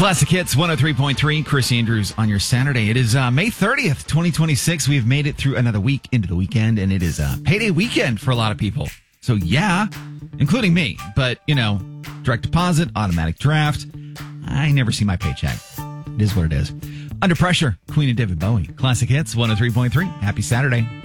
Classic Hits 103.3, Chris Andrews on your Saturday. It is May 30th, 2026. We've made it through another week into the weekend, and it is payday weekend for a lot of people. So yeah, including me. But, direct deposit, automatic draft. I never see my paycheck. It is what it is. Under Pressure, Queen and David Bowie. Classic Hits 103.3. Happy Saturday.